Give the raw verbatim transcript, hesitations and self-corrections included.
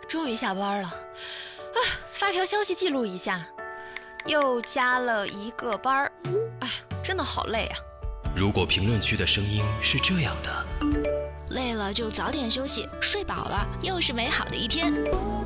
终于下班了，啊，发条消息记录一下，又加了一个班儿，哎，真的好累啊。 如果评论区的声音是这样的， 累了就早点休息，睡饱了又是美好的一天。